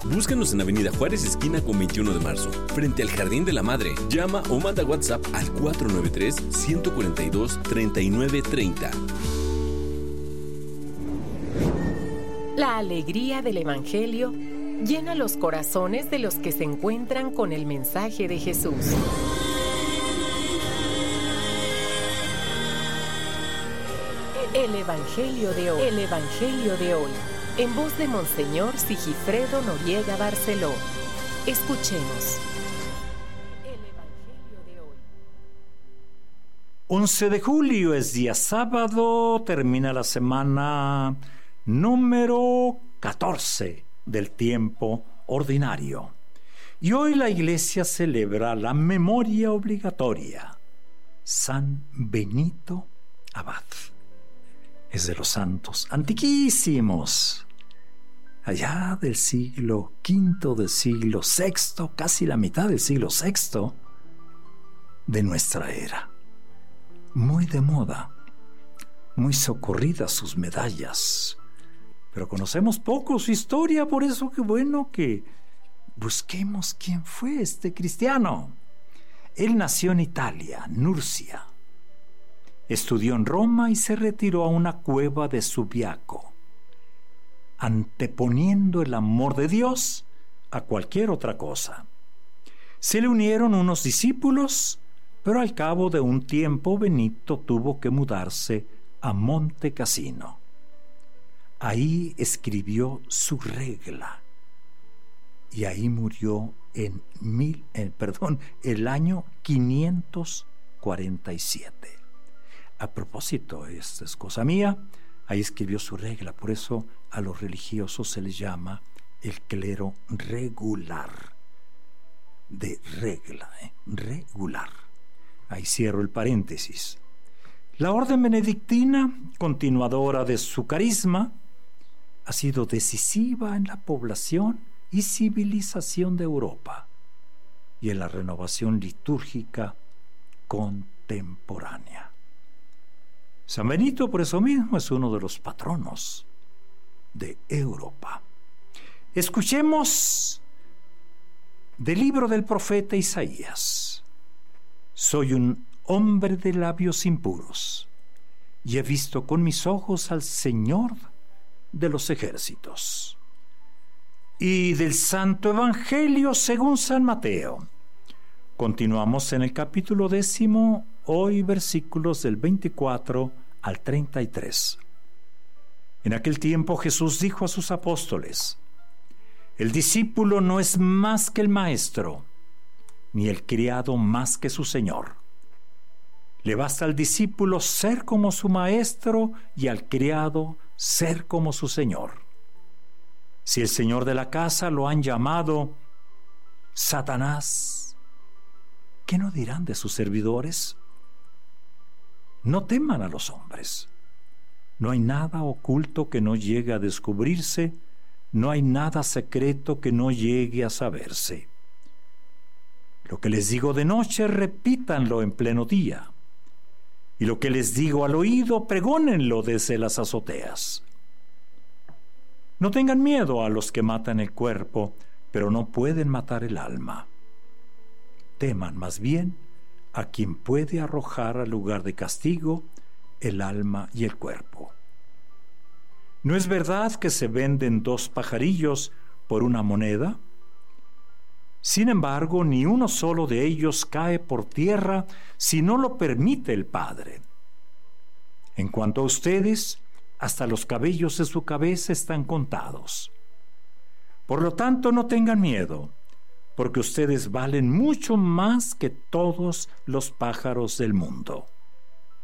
Búscanos en Avenida Juárez, esquina con 21 de marzo, frente al Jardín de la Madre. Llama o manda WhatsApp al 493-142-3930. La alegría del Evangelio llena los corazones de los que se encuentran con el mensaje de Jesús. El Evangelio de hoy. El Evangelio de hoy. En voz de Monseñor Sigifredo Noriega Barceló. Escuchemos. El Evangelio de hoy. 11 de julio es día sábado, termina la semana número 14 del tiempo ordinario. Y hoy la Iglesia celebra la memoria obligatoria. San Benito Abad. Es de los santos antiquísimos, allá del siglo V, del siglo VI, casi la mitad del siglo VI de nuestra era. Muy de moda, muy socorridas sus medallas, pero conocemos poco su historia, por eso qué bueno que busquemos quién fue este cristiano. Él nació en Italia, Nursia. Estudió en Roma y se retiró a una cueva de Subiaco, anteponiendo el amor de Dios a cualquier otra cosa. Se le unieron unos discípulos, pero al cabo de un tiempo Benito tuvo que mudarse a Monte Cassino. Ahí escribió su regla y ahí murió en el año 547. A propósito, esta es cosa mía, ahí escribió su regla, por eso a los religiosos se les llama el clero regular, de regla, regular. Ahí cierro el paréntesis. La orden benedictina, continuadora de su carisma, ha sido decisiva en la población y civilización de Europa y en la renovación litúrgica contemporánea. San Benito, por eso mismo, es uno de los patronos de Europa. Escuchemos del libro del profeta Isaías. Soy un hombre de labios impuros, y he visto con mis ojos al Señor de los ejércitos. Y del Santo Evangelio según San Mateo. Continuamos en el capítulo 10, hoy versículos del 24 al 33. En aquel tiempo Jesús dijo a sus apóstoles: el discípulo no es más que el maestro, ni el criado más que su señor. Le basta al discípulo ser como su maestro y al criado ser como su señor. Si el señor de la casa lo han llamado Satanás, ¿qué no dirán de sus servidores? No teman a los hombres. No hay nada oculto que no llegue a descubrirse, no hay nada secreto que no llegue a saberse. Lo que les digo de noche, repítanlo en pleno día. Y lo que les digo al oído, pregónenlo desde las azoteas. No tengan miedo a los que matan el cuerpo, pero no pueden matar el alma. Teman más bien a quien puede arrojar al lugar de castigo el alma y el cuerpo. ¿No es verdad que se venden 2 pajarillos por una moneda? Sin embargo, ni uno solo de ellos cae por tierra si no lo permite el Padre. En cuanto a ustedes, hasta los cabellos de su cabeza están contados. Por lo tanto, no tengan miedo, porque ustedes valen mucho más que todos los pájaros del mundo.